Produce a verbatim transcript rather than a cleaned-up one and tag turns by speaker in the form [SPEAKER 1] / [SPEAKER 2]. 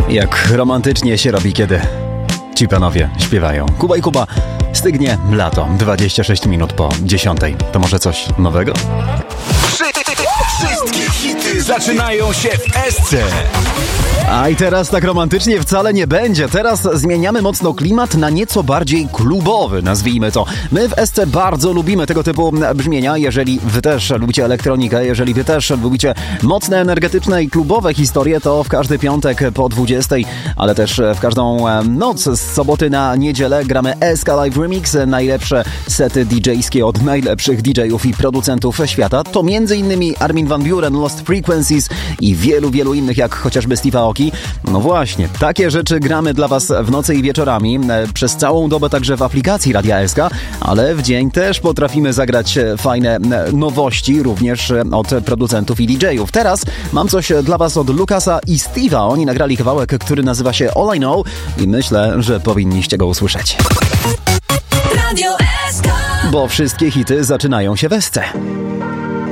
[SPEAKER 1] Jak romantycznie się robi, kiedy ci panowie śpiewają. Kuba i Kuba, stygnie lato, dwadzieścia sześć minut po dziesiątej. To może coś nowego?
[SPEAKER 2] Wszystkie hity zaczynają się w S C.
[SPEAKER 1] A i teraz tak romantycznie wcale nie będzie. Teraz zmieniamy mocno klimat na nieco bardziej klubowy, nazwijmy to. My w S C bardzo lubimy tego typu brzmienia. Jeżeli wy też lubicie elektronikę, jeżeli wy też lubicie mocne, energetyczne i klubowe historie, to w każdy piątek po dwudziestej, ale też w każdą noc z soboty na niedzielę gramy S K Live Remix. Najlepsze sety didżejskie od najlepszych didżejów i producentów świata. To między innymi Armin van Buuren, Lost Frequencies i wielu, wielu innych, jak chociażby Steve'a Aoki. No właśnie, takie rzeczy gramy dla was w nocy i wieczorami, przez całą dobę także w aplikacji Radia S K, ale w dzień też potrafimy zagrać fajne nowości również od producentów i didżejów. Teraz mam coś dla was od Lukasa i Steve'a. Oni nagrali kawałek, który nazywa się All I Know i myślę, że powinniście go usłyszeć. Radio S K. Bo wszystkie hity zaczynają się w S C.